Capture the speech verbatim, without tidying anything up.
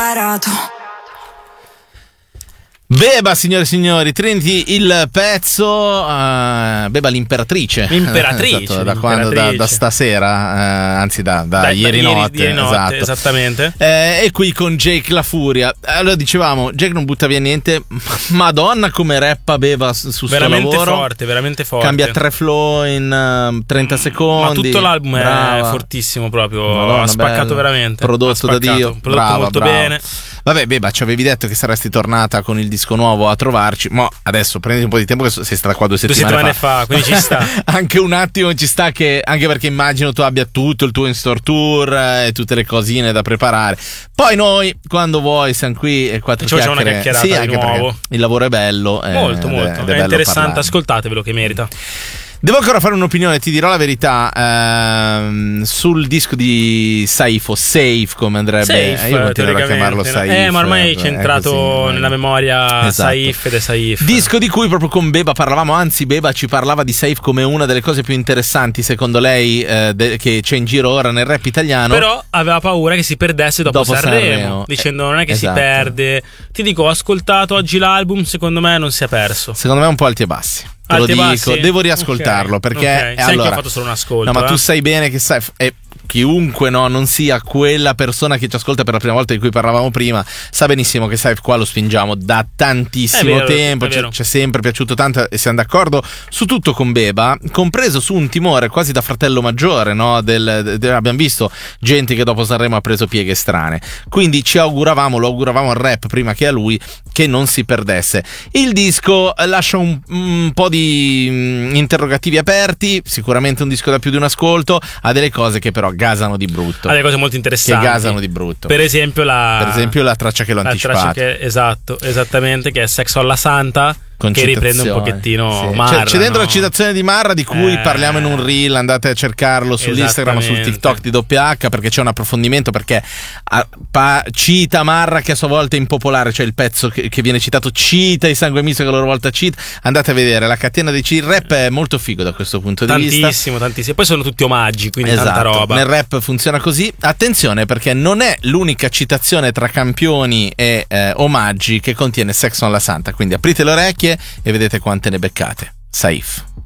imparato. Beba, signore e signori, Trinity il pezzo, uh, Beba l'imperatrice. L'imperatrice. Esatto, da quando? Da, da stasera, uh, anzi da, da, da ieri, da notte. Ieri notte, esatto. Esattamente. Eh, e qui con Jake La Furia. Allora dicevamo, Jake non butta via niente, madonna come rappa Beba su sto veramente lavoro. Veramente forte, veramente forte. Cambia tre flow in uh, trenta secondi. Ma tutto l'album brava. È fortissimo proprio, Madonna, ha spaccato bello. veramente. Prodotto da Dio. Prodotto brava, molto brava. bene. Vabbè, Beba, ci avevi detto che saresti tornata con il disco nuovo a trovarci. Ma adesso prenditi un po' di tempo, che sei stata qua due settimane, due settimane fa. fa quindi ci sta. Anche un attimo ci sta, che anche perché immagino tu abbia tutto il tuo in-store tour eh, e tutte le cosine da preparare. Poi noi, quando vuoi, siamo qui e quattro ci facciamo chiacchiere. una chiacchierata sì, di anche nuovo. Il lavoro è bello. Eh, molto, molto. È, è, è è interessante, parlare. Ascoltatevelo che merita. Devo ancora fare un'opinione, ti dirò la verità, ehm, sul disco di Saif, o Safe come andrebbe. Safe, io continuerò a chiamarlo Saif. Eh, ma ormai è centrato così, nella memoria esatto. Saif ed è Saif. Disco di cui proprio con Beba parlavamo, anzi Beba ci parlava di Saif come una delle cose più interessanti secondo lei eh, de- che c'è in giro ora nel rap italiano. Però aveva paura che si perdesse dopo, dopo Sanremo, Sanremo, dicendo non è che esatto. si perde. Ti dico, ho ascoltato oggi l'album, secondo me non si è perso. Secondo me un po' alti e bassi. Te lo Alti e dico, bassi? devo riascoltarlo, Ok, perché ok. eh, Sai allora, che ho fatto solo un ascolto. No, ma eh? tu sai bene che sai, e chiunque no, non sia quella persona che ci ascolta per la prima volta di cui parlavamo prima, sa benissimo che sai, qua lo spingiamo da tantissimo vero, tempo, è ci, vero. ci è sempre piaciuto tanto e siamo d'accordo su tutto con Beba, compreso su un timore quasi da fratello maggiore, no? Del, del, abbiamo visto gente che dopo Sanremo ha preso pieghe strane, quindi ci auguravamo, lo auguravamo al rap prima che a lui, che non si perdesse. Il disco lascia un, un po' di mh, interrogativi aperti, sicuramente un disco da più di un ascolto, ha delle cose che però gasano di brutto. Ha delle cose molto interessanti. Che gasano di brutto. Per esempio la Per esempio la traccia che l'ho la anticipato. traccia che, esatto, esattamente, che è Sex alla Santa, Con che riprende un citazioni, pochettino sì. Marra. C'è, c'è dentro no? la citazione di Marra, di cui Eh. parliamo in un reel, andate a cercarlo sull'Instagram o sul Esattamente. TikTok di doppia acca, perché c'è un approfondimento, perché a, pa, cita Marra che a sua volta è impopolare, cioè il pezzo che, che viene citato cita i Sangue Misto che a loro volta cita. Andate a vedere la catena dei C. Il rap è molto figo da questo punto di vista. Tantissimo, tantissimo. Poi sono tutti omaggi, quindi Esatto. tanta roba. Nel rap funziona così. Attenzione, perché non è l'unica citazione tra campioni e eh, omaggi che contiene Sex on la Santa, quindi aprite le orecchie e vedete quante ne beccate. Saif.